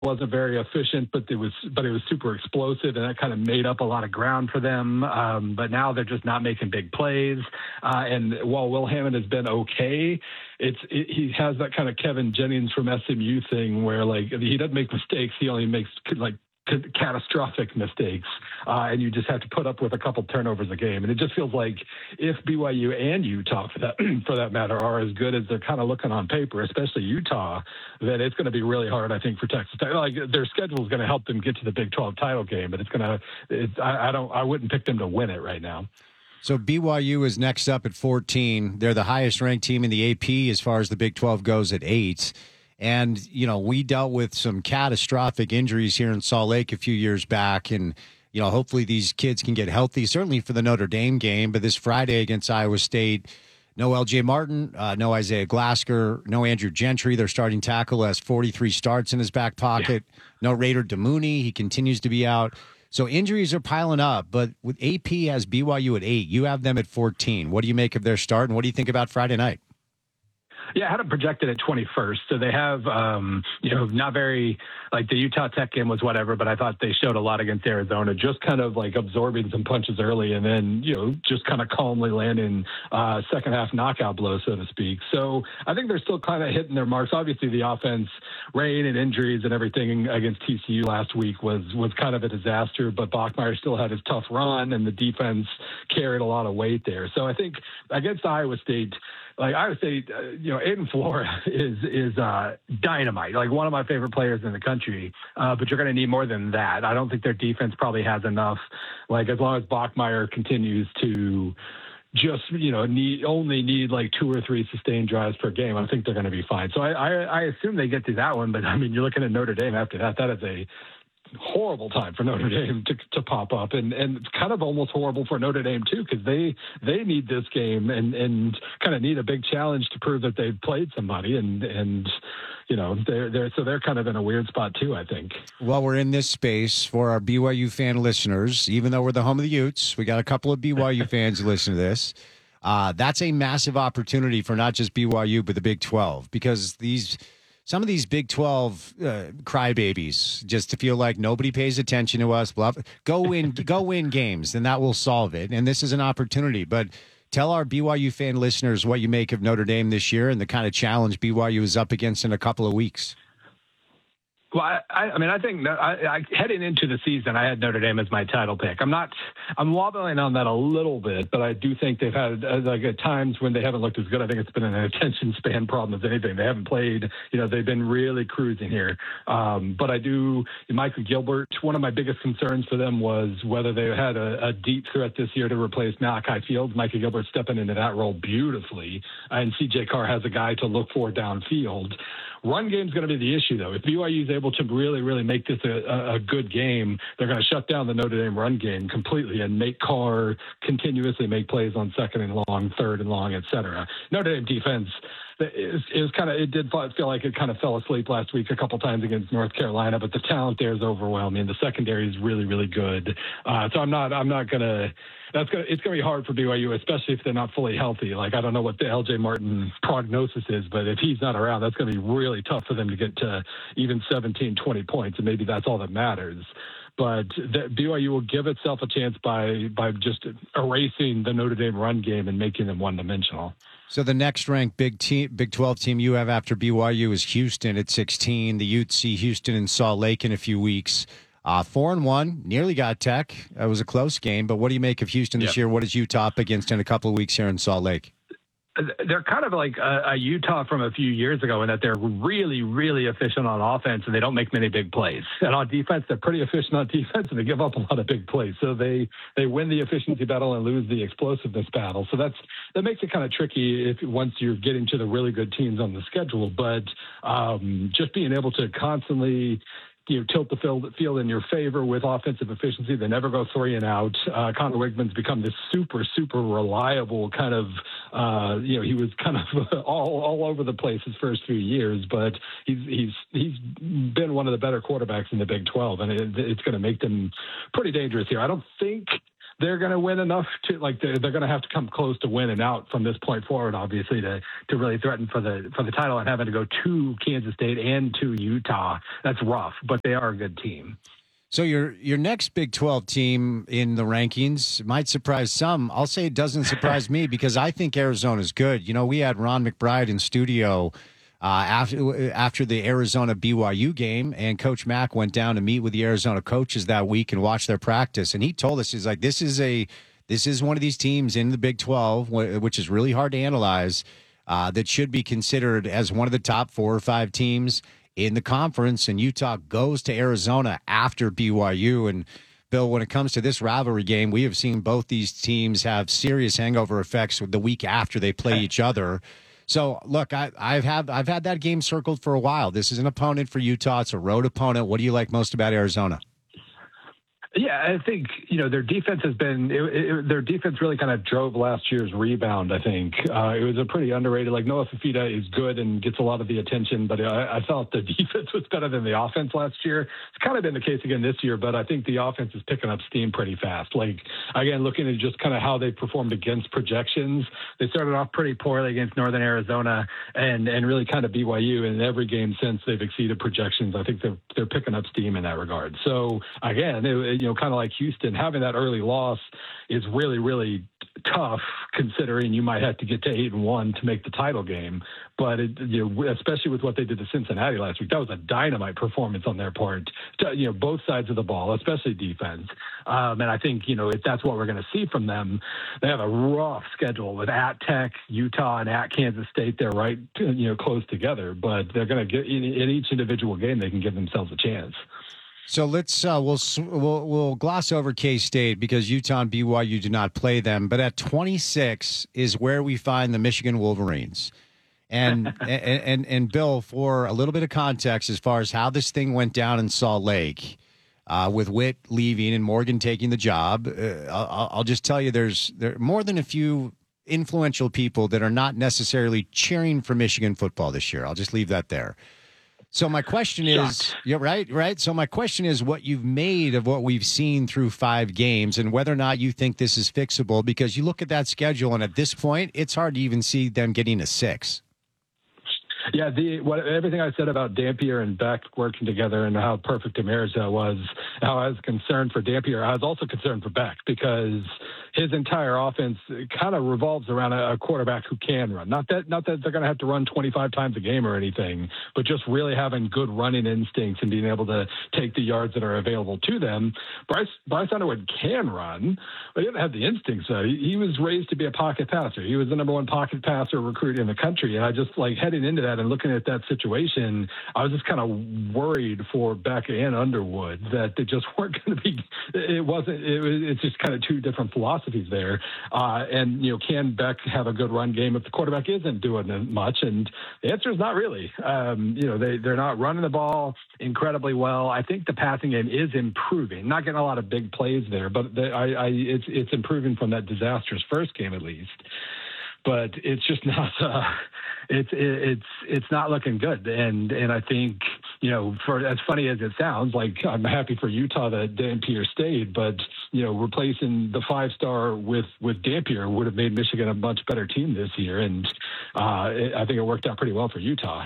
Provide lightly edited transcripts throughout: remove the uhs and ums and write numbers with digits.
wasn't very efficient, but it was super explosive, and that kind of made up a lot of ground for them. But now they're just not making big plays. And while Will Hammond has been okay, he has that kind of Kevin Jennings from SMU thing where like he doesn't make mistakes, he only makes like catastrophic mistakes, and you just have to put up with a couple turnovers a game. And it just feels like if BYU and Utah, for that matter, are as good as they're kind of looking on paper, especially Utah, then it's going to be really hard, I think, for Texas Tech. Like their schedule is going to help them get to the Big 12 title game, but I wouldn't pick them to win it right now. So BYU is next up at 14. They're the highest ranked team in the AP as far as the Big 12 goes at 8. And, you know, we dealt with some catastrophic injuries here in Salt Lake a few years back. And, you know, hopefully these kids can get healthy, certainly for the Notre Dame game. But this Friday against Iowa State, no L.J. Martin, no Isaiah Glasker, no Andrew Gentry. Their starting tackle has 43 starts in his back pocket. Yeah. No Raider Damouni. He continues to be out. So injuries are piling up. But with AP has BYU at 8, you have them at 14. What do you make of their start, and what do you think about Friday night? Yeah, I had them projected at 21st. So they have, not very, like the Utah Tech game was whatever, but I thought they showed a lot against Arizona, just kind of like absorbing some punches early and then, just kind of calmly landing second half knockout blows, so to speak. So I think they're still kind of hitting their marks. Obviously, the offense, rain and injuries and everything against TCU last week was kind of a disaster, but Bachmeier still had his tough run and the defense carried a lot of weight there. So I think against Iowa State, like Iowa State, Aiden Flora is dynamite, like one of my favorite players in the country. But you're going to need more than that. I don't think their defense probably has enough. Like as long as Bachmeier continues to just only need like 2 or 3 sustained drives per game, I think they're going to be fine. So I assume they get through that one. But I mean, you're looking at Notre Dame after that. That is a horrible time for Notre Dame to pop up, and it's kind of almost horrible for Notre Dame too, because they need this game and kind of need a big challenge to prove that they've played somebody, and they're kind of in a weird spot too, I think. Well, we're in this space for our BYU fan listeners, even though we're the home of the Utes. We got a couple of BYU fans who listen to this. That's a massive opportunity for not just BYU but the Big 12, because some of these Big 12 crybabies just to feel like nobody pays attention to us. Go win games, and that will solve it. And this is an opportunity. But tell our BYU fan listeners what you make of Notre Dame this year and the kind of challenge BYU is up against in a couple of weeks. Well, I think heading into the season, I had Notre Dame as my title pick. I'm wobbling on that a little bit, but I do think they've had at times when they haven't looked as good. I think it's been an attention span problem as anything. They haven't played, they've been really cruising here. But Michael Gilbert, one of my biggest concerns for them was whether they had a deep threat this year to replace Malachi Fields. Michael Gilbert stepping into that role beautifully, and CJ Carr has a guy to look for downfield. Run game's going to be the issue, though. If BYU is able to really, really make this a good game, they're going to shut down the Notre Dame run game completely and make Carr continuously make plays on second and long, third and long, et cetera. Notre Dame defense, it did feel like it kind of fell asleep last week a couple times against North Carolina, but the talent there is overwhelming. The secondary is really, really good. So I'm not going to. It's going to be hard for BYU, especially if they're not fully healthy. Like, I don't know what the L.J. Martin prognosis is, but if he's not around, that's going to be really tough for them to get to even 17, 20 points, and maybe that's all that matters. But BYU will give itself a chance by just erasing the Notre Dame run game and making them one-dimensional. So the next ranked Big 12 team you have after BYU is Houston at 16. The Utes see Houston and Salt Lake in a few weeks. 4-1, nearly got Tech. It was a close game, but what do you make of Houston this year? What is Utah up against in a couple of weeks here in Salt Lake? They're kind of like a Utah from a few years ago in that they're really, really efficient on offense and they don't make many big plays. And on defense, they're pretty efficient on defense and they give up a lot of big plays. So they win the efficiency battle and lose the explosiveness battle. So that makes it kind of tricky once you're getting to the really good teams on the schedule. But just being able to constantly tilt the field in your favor with offensive efficiency. They never go 3 and out. Connor Wigman's become this super, super reliable kind of, he was kind of all over the place his first few years, but he's been one of the better quarterbacks in the Big 12, and it's going to make them pretty dangerous here. I don't think they're going to win enough to they're going to have to come close to winning out from this point forward, obviously, to really threaten for the title, and having to go to Kansas State and to Utah. That's rough, but they are a good team. So your next Big 12 team in the rankings might surprise some. I'll say it doesn't surprise me because I think Arizona's good. You know, we had Ron McBride in studio after the Arizona BYU game, and Coach Mack went down to meet with the Arizona coaches that week and watch their practice. And he told us, he's like, this is one of these teams in the Big 12, which is really hard to analyze, that should be considered as one of the top 4 or 5 teams in the conference, and Utah goes to Arizona after BYU. And Bill, when it comes to this rivalry game, we have seen both these teams have serious hangover effects the week after they play each other. So, look, I've had that game circled for a while. This is an opponent for Utah. It's a road opponent. What do you like most about Arizona? Yeah, I think, their defense has been their defense really kind of drove last year's rebound, I think. It was a pretty underrated, Noah Fifita is good and gets a lot of the attention, but I felt the defense was better than the offense last year. It's kind of been the case again this year, but I think the offense is picking up steam pretty fast. Again, looking at just kind of how they performed against projections, they started off pretty poorly against Northern Arizona and really kind of BYU, and in every game since they've exceeded projections. I think they're picking up steam in that regard. So, again, kind of like Houston, having that early loss is really, really tough, considering you might have to get to 8-1 to make the title game. But especially with what they did to Cincinnati last week, that was a dynamite performance on their part. Both sides of the ball, especially defense. And I think if that's what we're going to see from them, they have a rough schedule with at Tech, Utah, and at Kansas State. They're right, close together, but they're going to get in each individual game. They can give themselves a chance. So let's we'll gloss over K-State because Utah and BYU do not play them. But at 26 is where we find the Michigan Wolverines. And and Bill, for a little bit of context as far as how this thing went down in Salt Lake, with Witt leaving and Morgan taking the job, I'll just tell you there are more than a few influential people that are not necessarily cheering for Michigan football this year. I'll just leave that there. So my question is, yeah, right. So my question is what you've made of what we've seen through 5 games and whether or not you think this is fixable, because you look at that schedule and at this point, it's hard to even see them getting a 6. Yeah, everything I said about Dampier and Beck working together and how perfect a marriage that was, how I was concerned for Dampier, I was also concerned for Beck because his entire offense kind of revolves around a quarterback who can run. Not that they're going to have to run 25 times a game or anything, but just really having good running instincts and being able to take the yards that are available to them. Bryce Underwood can run, but he didn't have the instincts. He was raised to be a pocket passer. He was the number 1 pocket passer recruit in the country, and I just heading into that and looking at that situation, I was just kind of worried for Beck and Underwood that they just weren't going to be. It's just kind of 2 different philosophies there. And can Beck have a good run game if the quarterback isn't doing much? And the answer is not really. They're not running the ball incredibly well. I think the passing game is improving. Not getting a lot of big plays there, but it's improving from that disastrous first game at least. But it's just not. It's not looking good, and I think for as funny as it sounds, I'm happy for Utah that Dampier stayed, but replacing the 5-star with Dampier would have made Michigan a much better team this year, and I think it worked out pretty well for Utah.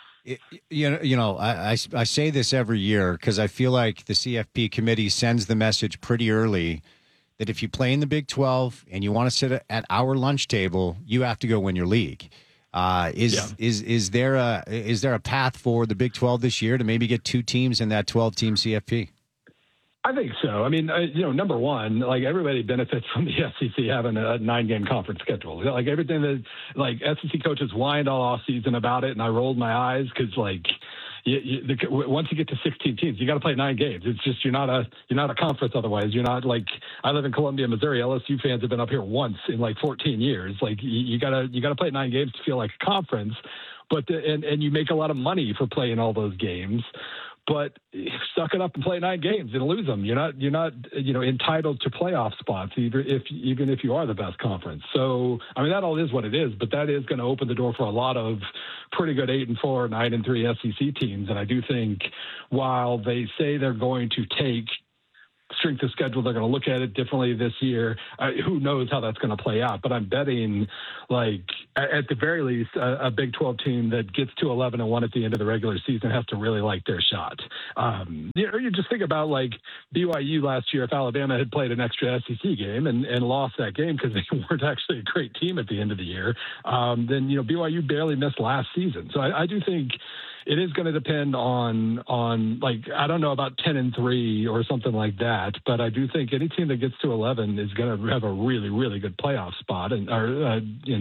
I say this every year because I feel like the CFP committee sends the message pretty early that if you play in the Big 12 and you want to sit at our lunch table, you have to go win your league. Is there a path for the Big 12 this year to maybe get 2 teams in that 12-team CFP? I think so. I mean, number one, everybody benefits from the SEC having a 9-game conference schedule. Everything that SEC coaches whined all off season about it, and I rolled my eyes because once you get to 16 teams, you got to play 9 games. It's just you're not a conference otherwise. You're not I live in Columbia, Missouri. LSU fans have been up here once in 14 years. You gotta play 9 games to feel like a conference, but and you make a lot of money for playing all those games. But suck it up and play 9 games and lose them. You're not entitled to playoff spots even if you are the best conference. So I mean that all is what it is, but that is going to open the door for a lot of pretty good 8-4, 9-3 SEC teams. And I do think while they say they're going to take strength of schedule. They're going to look at it differently this year. Who knows how that's going to play out? But I'm betting, like, at the very least, a Big 12 team that gets to 11-1 at the end of the regular season has to really like their shot. You just think about, like, BYU last year. If Alabama had played an extra SEC game and lost that game because they weren't actually a great team at the end of the year, then, BYU barely missed last season. So I do think it is going to depend on like, I don't know about 10-3 or something like that, but I do think any team that gets to 11 is going to have a really, really good playoff spot. And I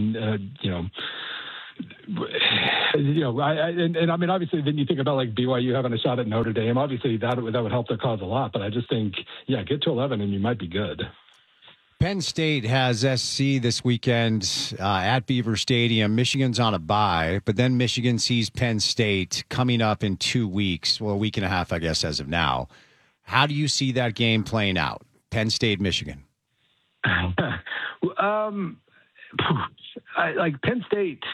mean, obviously, then you think about like BYU having a shot at Notre Dame. Obviously, that would help their cause a lot. But I just think, get to 11 and you might be good. Penn State has SC this weekend at Beaver Stadium. Michigan's on a bye, but then Michigan sees Penn State coming up in 2 weeks. Well, a week and a half, I guess, as of now. How do you see that game playing out? Penn State, Michigan. Like Penn State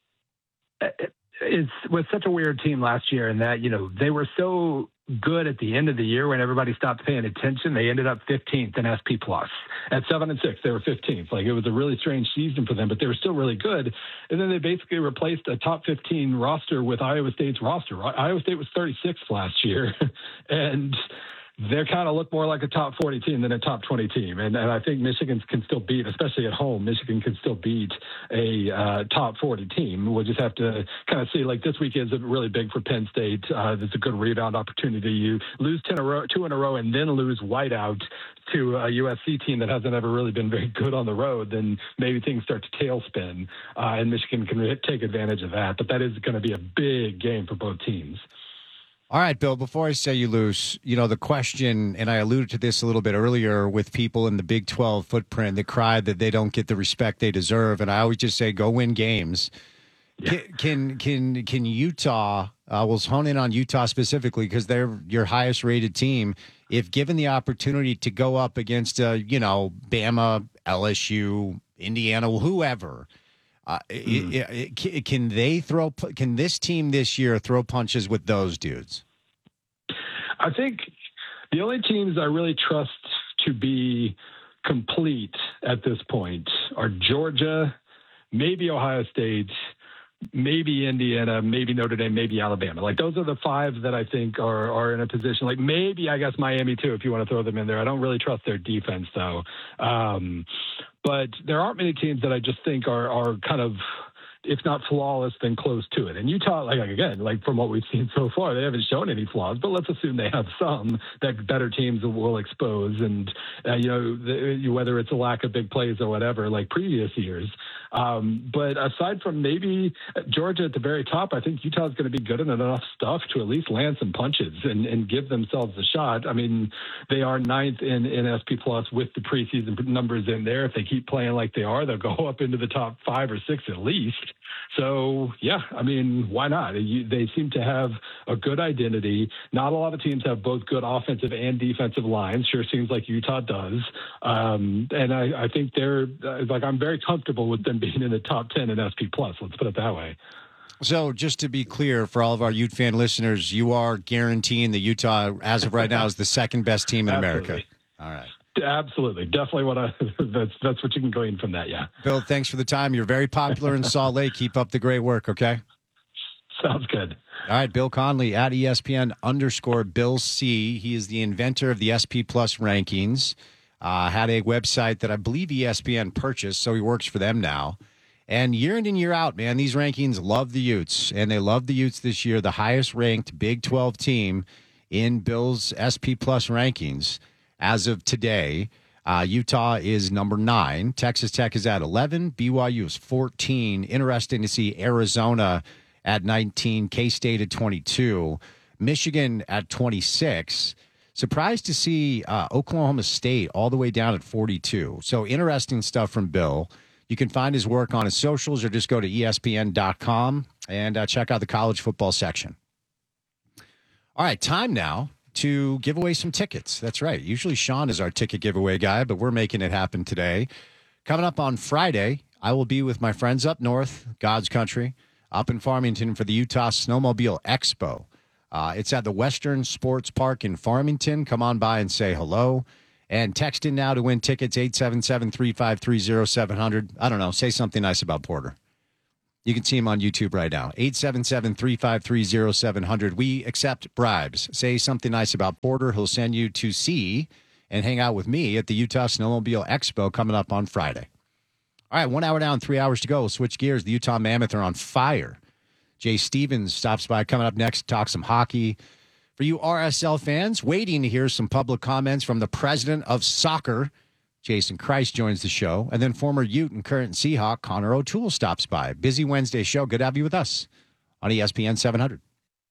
was such a weird team last year in that, they were so good at the end of the year when everybody stopped paying attention. They ended up 15th in SP Plus. At 7-6, they were 15th. Like, it was a really strange season for them, but they were still really good. And then they basically replaced a top 15 roster with Iowa State's roster. Iowa State was 36th last year, and they kind of look more like a top 40 team than a top 20 team. And I think Michigan can still beat, especially at home, Michigan can still beat a top 40 team. We'll just have to kind of see, like, this week is really big for Penn State. There's a good rebound opportunity. You lose 2 in a row and then lose whiteout to a USC team that hasn't ever really been very good on the road, then maybe things start to tailspin, and Michigan can take advantage of that. But that is going to be a big game for both teams. All right, Bill, before I say you loose, the question, and I alluded to this a little bit earlier with people in the Big 12 footprint that cry that they don't get the respect they deserve. And I always just say, go win games. Yeah. Can Utah, we'll hone in on Utah specifically because they're your highest rated team. If given the opportunity to go up against, Bama, LSU, Indiana, whoever, can this team this year throw punches with those dudes? I think the only teams I really trust to be complete at this point are Georgia, maybe Ohio State, maybe Indiana, maybe Notre Dame, maybe Alabama. Like, those are the 5 that I think are in a position. Like, maybe, I guess, Miami too, if you want to throw them in there. I don't really trust their defense though. But there aren't many teams that I just think are kind of, if not flawless, then close to it. And Utah, like from what we've seen so far, they haven't shown any flaws, but let's assume they have some that better teams will expose. And, whether it's a lack of big plays or whatever, like previous years. But aside from maybe Georgia at the very top, I think Utah's going to be good in enough stuff to at least land some punches and give themselves a shot. I mean, they are 9th in SP Plus with the preseason numbers in there. If they keep playing like they are, they'll go up into the top 5 or 6 at least. So, yeah, I mean, why not? They seem to have a good identity. Not a lot of teams have both good offensive and defensive lines. Sure seems like Utah does. And I think they're I'm very comfortable with them being in the top 10 in SP Plus. Let's put it that way. So just to be clear for all of our Ute fan listeners, you are guaranteeing that Utah, as of right now, is the second best team in America. All right. Absolutely. Definitely that's what you can glean from that, yeah. Bill, thanks for the time. You're very popular in Salt Lake. Keep up the great work, okay? Sounds good. All right, Bill Conley at ESPN_Bill C. He is the inventor of the SP Plus rankings. Had a website that I believe ESPN purchased, so he works for them now. And year in and year out, man, these rankings love the Utes, and they love the Utes this year, the highest-ranked Big 12 team in Bill's SP Plus rankings. As of today, Utah is number 9. Texas Tech is at 11. BYU is 14. Interesting to see Arizona at 19. K-State at 22. Michigan at 26. Surprised to see Oklahoma State all the way down at 42. So interesting stuff from Bill. You can find his work on his socials or just go to ESPN.com and check out the college football section. All right, time now to give away some tickets. That's right. Usually Sean is our ticket giveaway guy, but we're making it happen today. Coming up on Friday, I will be with my friends up north, God's country, up in Farmington for the Utah Snowmobile Expo. It's at the Western Sports Park in Farmington. Come on by and say hello. And text in now to win tickets, 877-353-0700. I don't know. Say something nice about Porter. You can see him on YouTube right now. 877-353-0700. We accept bribes. Say something nice about Porter. He'll send you to see and hang out with me at the Utah Snowmobile Expo coming up on Friday. All right, 1 hour down, 3 hours to go. We'll switch gears. The Utah Mammoth are on fire. Jay Stevens stops by coming up next to talk some hockey. For you RSL fans, waiting to hear some public comments from the president of soccer, Jason Christ joins the show. And then former Ute and current Seahawk, Connor O'Toole, stops by. Busy Wednesday show. Good to have you with us on ESPN 700.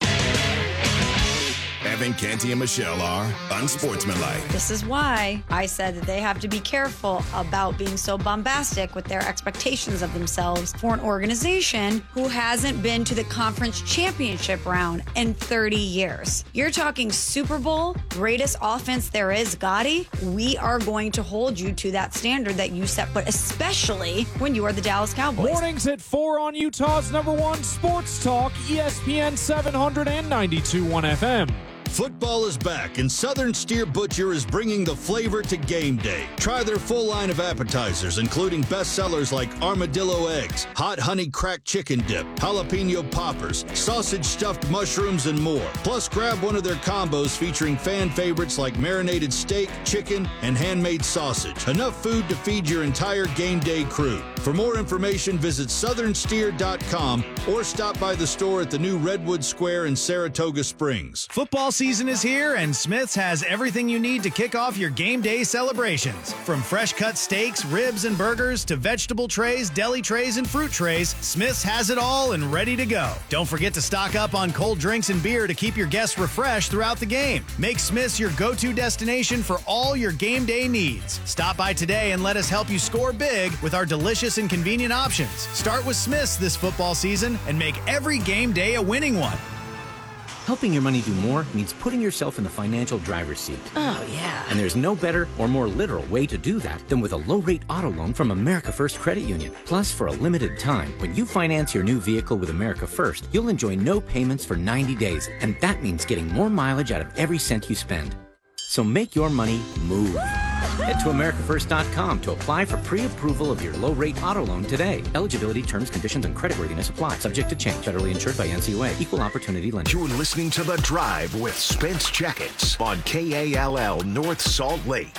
Evan, Canty, and Michelle are unsportsmanlike. This is why I said that they have to be careful about being so bombastic with their expectations of themselves for an organization who hasn't been to the conference championship round in 30 years. You're talking Super Bowl, greatest offense there is, Gotti. We are going to hold you to that standard that you set, but especially when you are the Dallas Cowboys. Mornings at 4 on Utah's #1 sports talk, ESPN 700 and 92.1 FM. Football is back, and Southern Steer Butcher is bringing the flavor to game day. Try their full line of appetizers, including bestsellers like armadillo eggs, hot honey cracked chicken dip, jalapeno poppers, sausage stuffed mushrooms, and more. Plus, grab one of their combos featuring fan favorites like marinated steak, chicken, and handmade sausage. Enough food to feed your entire game day crew. For more information, visit southernsteer.com or stop by the store at the new Redwood Square in Saratoga Springs. Football season is here, and Smith's has everything you need to kick off your game day celebrations. From fresh cut steaks, ribs, and burgers to vegetable trays, deli trays, and fruit trays, Smith's has it all and ready to go. Don't forget to stock up on cold drinks and beer to keep your guests refreshed throughout the game. Make Smith's your go-to destination for all your game day needs. Stop by today and let us help you score big with our delicious and convenient options. Start with Smith's this football season and make every game day a winning one. Helping your money do more means putting yourself in the financial driver's seat. Oh, yeah. And there's no better or more literal way to do that than with a low-rate auto loan from America First Credit Union. Plus, for a limited time, when you finance your new vehicle with America First, you'll enjoy no payments for 90 days. And that means getting more mileage out of every cent you spend. So make your money move. Head to AmericaFirst.com to apply for pre-approval of your low-rate auto loan today. Eligibility, terms, conditions, and creditworthiness apply. Subject to change. Federally insured by NCUA. Equal opportunity lender. You're listening to The Drive with Spence Checkets on KALL North Salt Lake.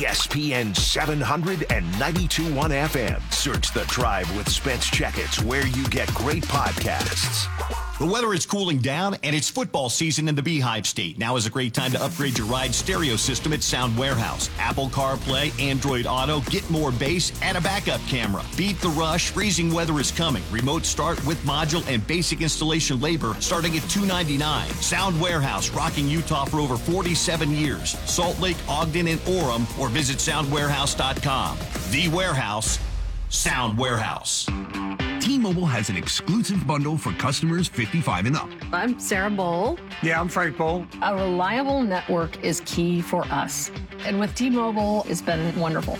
ESPN 700 and 92.1 FM. Search The Drive with Spence Checkets where you get great podcasts. The weather is cooling down, and it's football season in the Beehive State. Now is a great time to upgrade your ride stereo system at Sound Warehouse. Apple CarPlay, Android Auto, get more bass, and a backup camera. Beat the rush. Freezing weather is coming. Remote start with module and basic installation labor starting at $299. Sound Warehouse, rocking Utah for over 47 years. Salt Lake, Ogden, and Orem, or visit soundwarehouse.com. The Warehouse, Sound Warehouse. T-Mobile has an exclusive bundle for customers 55 and up. I'm Sarah Bowl. Yeah, I'm Frank Bowl. A reliable network is key for us. And with T-Mobile, it's been wonderful.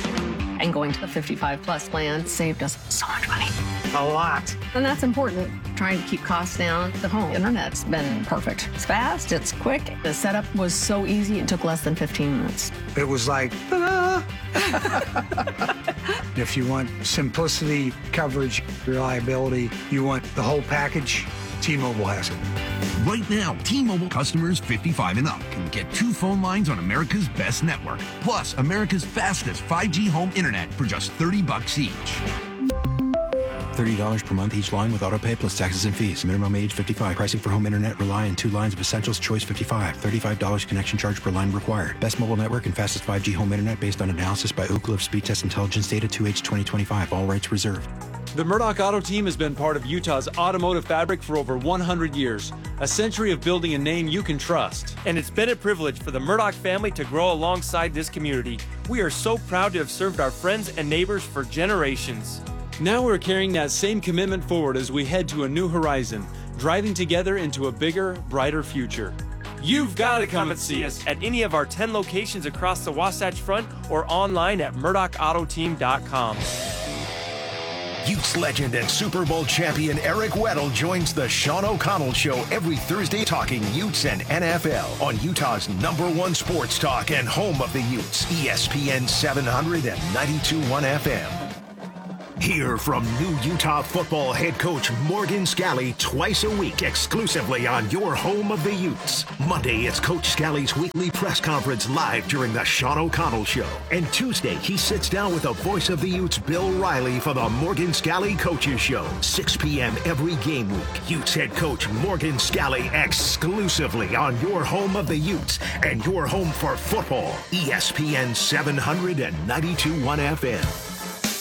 And going to the 55-plus plan saved us so much money. A lot. And that's important. Trying to keep costs down. The home internet's been perfect. It's fast, it's quick. The setup was so easy, it took less than 15 minutes. It was like, ta-da! If you want simplicity, coverage, reliability, you want the whole package, T-Mobile has it. Right now, T-Mobile customers 55 and up can get 2 phone lines on America's best network, plus America's fastest 5G home internet for just $30 each. $30 per month each line with autopay plus taxes and fees. Minimum age 55. Pricing for home internet rely on 2 lines of Essentials Choice 55. $35 connection charge per line required. Best mobile network and fastest 5G home internet based on analysis by Ookla of Speed Test Intelligence data 2H 2025. All rights reserved. The Murdoch Auto Team has been part of Utah's automotive fabric for over 100 years. A century of building a name you can trust. And it's been a privilege for the Murdoch family to grow alongside this community. We are so proud to have served our friends and neighbors for generations. Now we're carrying that same commitment forward as we head to a new horizon, driving together into a bigger, brighter future. You've got to come and see us at any of our 10 locations across the Wasatch Front or online at murdochautotteam.com. Utes legend and Super Bowl champion Eric Weddle joins the Sean O'Connell Show every Thursday talking Utes and NFL on Utah's #1 sports talk and home of the Utes, ESPN 700 and 92.1 FM. Hear from new Utah football head coach Morgan Scalley twice a week exclusively on your home of the Utes. Monday, it's Coach Scalley's weekly press conference live during the Sean O'Connell Show. And Tuesday, he sits down with the voice of the Utes, Bill Riley, for the Morgan Scalley Coaches Show. 6 p.m. every game week. Utes head coach Morgan Scalley exclusively on your home of the Utes and your home for football, ESPN 700 and 92.1 FM.